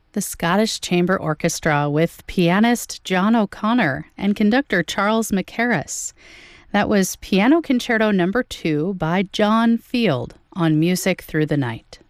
The Scottish Chamber Orchestra with pianist John O'Connor and conductor Charles Mackerras. That was Piano Concerto No. 2 by John Field on Music Through the Night.